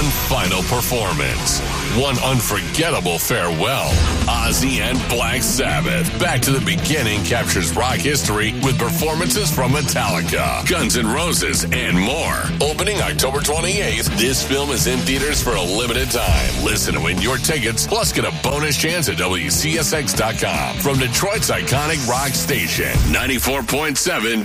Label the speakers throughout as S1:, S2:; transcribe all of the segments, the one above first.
S1: one final performance. One unforgettable farewell. Ozzy and Black Sabbath, Back to the Beginning, captures rock history with performances from Metallica, Guns N' Roses, and more. Opening October 28th, this film is in theaters for a limited time. Listen to win your tickets, plus get a bonus chance at WCSX.com. From Detroit's iconic rock station, 94.7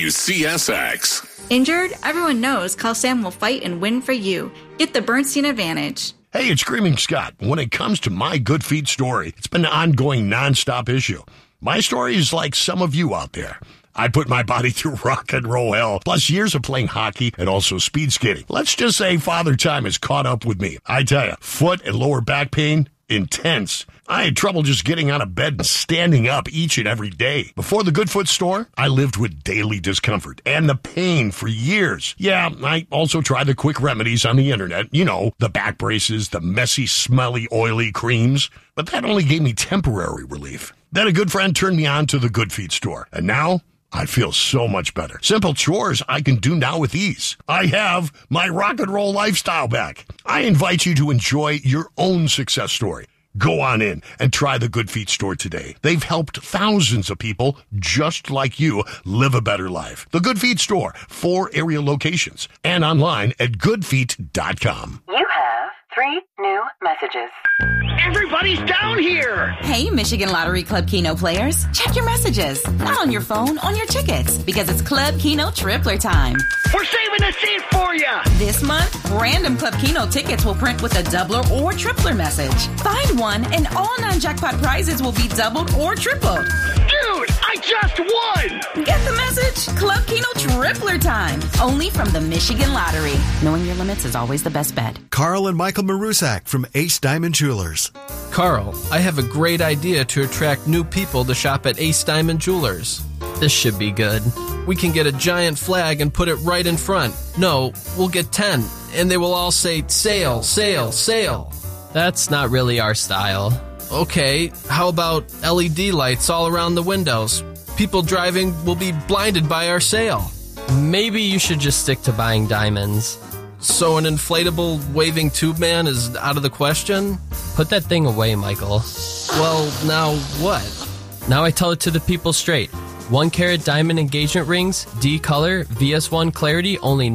S1: WCSX.
S2: Injured? Everyone knows Call Sam will fight and win for you. Get the Bernstein Advantage.
S3: Hey, it's Screaming Scott. When it comes to my Good Feet story, it's been an ongoing nonstop issue. My story is like some of you out there. I put my body through rock and roll hell, plus years of playing hockey and also speed skating. Let's just say Father Time has caught up with me. I tell you, foot and lower back pain, intense. I had trouble just getting out of bed and standing up each and every day. Before the Goodfoot store, I lived with daily discomfort and the pain for years. Yeah, I also tried the quick remedies on the internet. You know, the back braces, the messy, smelly, oily creams. But that only gave me temporary relief. Then a good friend turned me on to the Good Feet store. And now I feel so much better. Simple chores I can do now with ease. I have my rock and roll lifestyle back. I invite you to enjoy your own success story. Go on in and try the Good Feet store today. They've helped thousands of people just like you live a better life. The Good Feet store, 4 area locations, and online at goodfeet.com.
S4: You have 3 new messages.
S5: Everybody's down here!
S6: Hey, Michigan Lottery Club Keno players. Check your messages. Not on your phone, on your tickets. Because it's Club Keno Tripler time.
S5: We're saving a seat for you!
S6: This month, random Club Keno tickets will print with a doubler or tripler message. Find one and all non-jackpot prizes will be doubled or tripled.
S5: Dude, I just won!
S6: Get the message? Club Keno Tripler time. Only from the Michigan Lottery. Knowing your limits is always the best bet.
S7: Carl and Michael Marusak from Ace Diamond Jewelers.
S8: Carl, I have a great idea to attract new people to shop at Ace Diamond Jewelers. This should be good. We can get a giant flag and put it right in front. No, we'll get 10, and they will all say, sale, sale, sale. That's not really our style. Okay, how about LED lights all around the windows? People driving will be blinded by our sale. Maybe you should just stick to buying diamonds. So an inflatable waving tube man is out of the question? Put that thing away, Michael. Well, now what? Now I tell it to the people straight. 1 carat diamond engagement rings, D color, VS1 clarity, only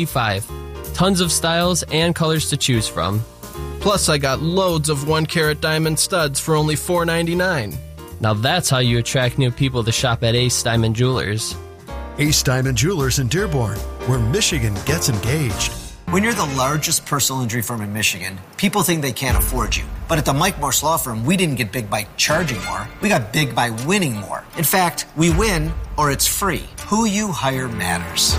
S8: $9.85. Tons of styles and colors to choose from. Plus I got loads of 1 carat diamond studs for only $4.99. Now that's how you attract new people to shop at Ace Diamond Jewelers.
S7: Ace Diamond Jewelers in Dearborn, where Michigan gets engaged.
S9: When you're the largest personal injury firm in Michigan, people think they can't afford you. But at the Mike Morse Law Firm, we didn't get big by charging more. We got big by winning more. In fact, we win or it's free. Who you hire matters.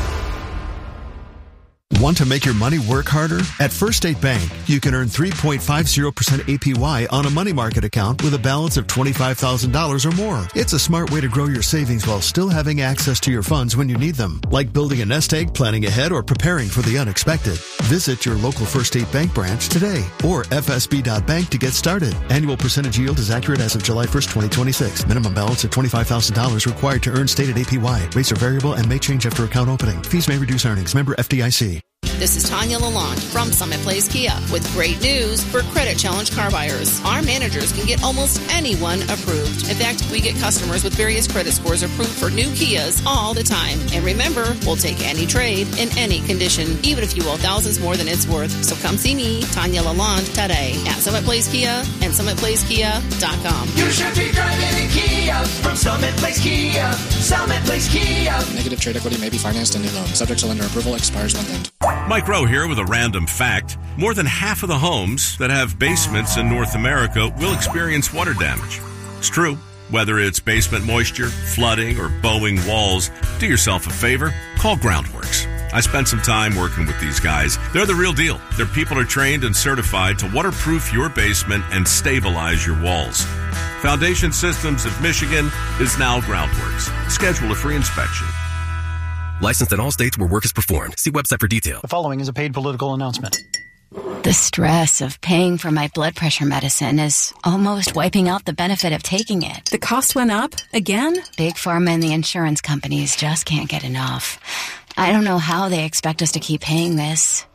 S7: Want to make your money work harder? At First State Bank, you can earn 3.50% APY on a money market account with a balance of $25,000 or more. It's a smart way to grow your savings while still having access to your funds when you need them, like building a nest egg, planning ahead, or preparing for the unexpected. Visit your local First State Bank branch today or fsb.bank to get started. Annual percentage yield is accurate as of July 1st, 2026. Minimum balance of $25,000 required to earn stated APY. Rates are variable and may change after account opening. Fees may reduce earnings. Member FDIC.
S10: This is Tanya Lalonde from Summit Place Kia with great news for credit challenge car buyers. Our managers can get almost anyone approved. In fact, we get customers with various credit scores approved for new Kias all the time. And remember, we'll take any trade in any condition, even if you owe thousands more than it's worth. So come see me, Tanya Lalonde, today at Summit Place Kia and SummitPlaceKia.com.
S5: You should be driving a Kia from Summit Place Kia. Summit Place Kia.
S11: Negative trade equity may be financed in new loan. Subject to lender approval, expires month end.
S12: Mike Rowe here with a random fact. More than half of the homes that have basements in North America will experience water damage. It's true. Whether it's basement moisture, flooding, or bowing walls, do yourself a favor, call Groundworks. I spent some time working with these guys. They're the real deal. Their people are trained and certified to waterproof your basement and stabilize your walls. Foundation Systems of Michigan is now Groundworks. Schedule a free inspection.
S13: Licensed in all states where work is performed. See website for details.
S14: The following is a paid political announcement.
S15: The stress of paying for my blood pressure medicine is almost wiping out the benefit of taking it.
S16: The cost went up again?
S15: Big Pharma and the insurance companies just can't get enough. I don't know how they expect us to keep paying this.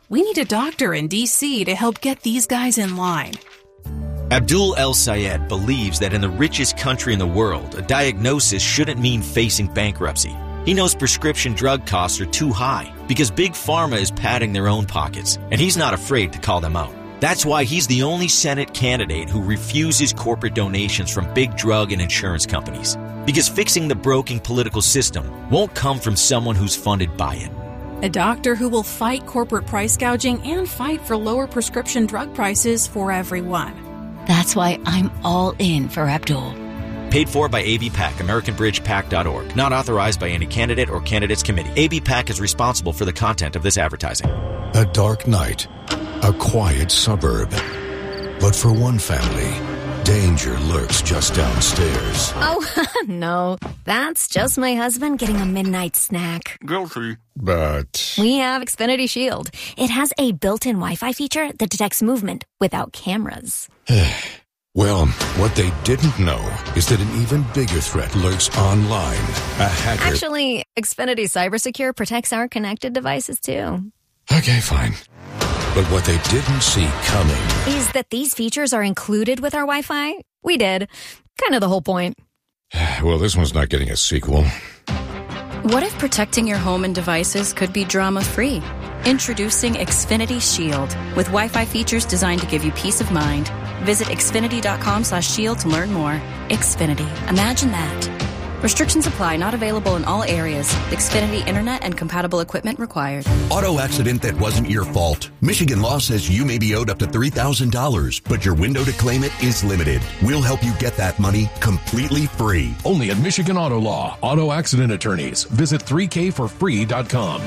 S16: We need a doctor in D.C. to help get these guys in line.
S17: Abdul El Sayed believes that in the richest country in the world, a diagnosis shouldn't mean facing bankruptcy. He knows prescription drug costs are too high because Big Pharma is padding their own pockets, and he's not afraid to call them out. That's why he's the only Senate candidate who refuses corporate donations from big drug and insurance companies. Because fixing the broken political system won't come from someone who's funded by it.
S16: A doctor who will fight corporate price gouging and fight for lower prescription drug prices for everyone.
S15: That's why I'm all in for Abdul.
S17: Paid for by ABPAC, AmericanBridgePAC.org. Not authorized by any candidate or candidates committee. ABPAC is responsible for the content of this advertising.
S18: A dark night, a quiet suburb. But for one family, danger lurks just downstairs.
S19: Oh, no. That's just my husband getting a midnight snack.
S18: Guilty. But
S19: We have Xfinity Shield. It has a built-in Wi-Fi feature that detects movement without cameras.
S18: well, what they didn't know is that an even bigger threat lurks online. A hacker.
S19: Actually, Xfinity CyberSecure protects our connected devices, too.
S18: Okay, fine. But what they didn't see coming
S19: is that these features are included with our Wi-Fi. We did. Kind of the whole point.
S18: Well, this one's not getting a sequel.
S20: What if protecting your home and devices could be drama-free? Introducing Xfinity Shield with Wi-Fi features designed to give you peace of mind. Visit Xfinity.com/shield to learn more. Xfinity. Imagine that. Restrictions apply. Not available in all areas. Xfinity Internet and compatible equipment required.
S21: Auto accident that wasn't your fault. Michigan law says you may be owed up to $3,000, but your window to claim it is limited. We'll help you get that money completely free.
S22: Only at Michigan Auto Law. Auto accident attorneys. Visit 3kforfree.com.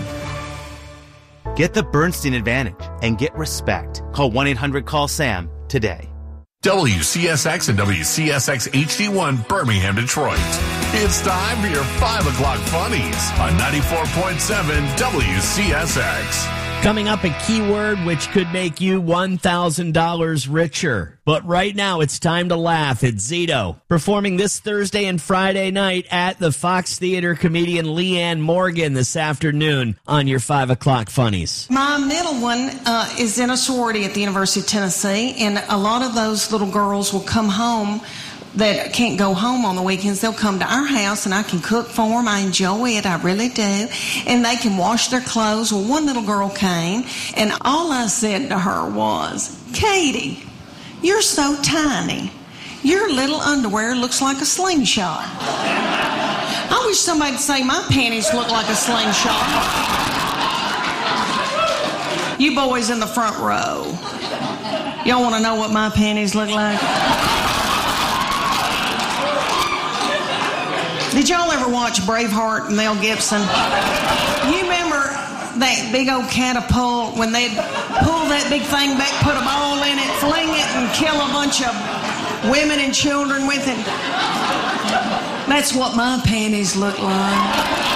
S23: Get the Bernstein advantage and get respect. Call 1-800-CALL-SAM today.
S1: WCSX and WCSX HD1 Birmingham, Detroit. It's time for your 5 o'clock funnies on 94.7 WCSX.
S24: Coming up, a keyword which could make you $1,000 richer. But right now, it's time to laugh. It's Zito, performing this Thursday and Friday night at the Fox Theater. Comedian Leanne Morgan this afternoon on your 5 o'clock funnies.
S25: My middle one is in a sorority at the University of Tennessee, and a lot of those little girls will come home that can't go home on the weekends. They'll come to our house, and I can cook for them. I enjoy it. I really do. And they can wash their clothes. Well, one little girl came, and all I said to her was, "Katie, you're so tiny. Your little underwear looks like a slingshot." I wish somebody'd say my panties look like a slingshot. You boys in the front row, y'all want to know what my panties look like? Did y'all ever watch Braveheart and Mel Gibson? You remember that big old catapult when they'd pull that big thing back, put a ball in it, fling it, and kill a bunch of women and children with it? That's what my panties look like.